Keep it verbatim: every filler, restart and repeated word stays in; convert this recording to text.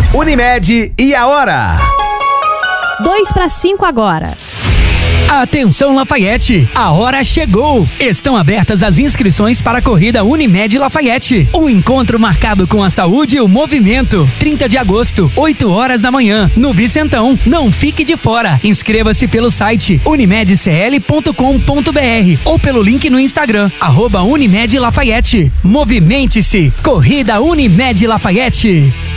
Unimed e a hora? Dois para cinco agora. Atenção Lafayette, a hora chegou! Estão abertas as inscrições para a corrida Unimed Lafayette. Um encontro marcado com a saúde e o movimento. trinta de agosto, oito horas da manhã, no Vicentão. Não fique de fora. Inscreva-se pelo site unimed c l ponto com ponto b r ou pelo link no Instagram, arroba Unimed Lafayette. Movimente-se! Corrida Unimed Lafayette.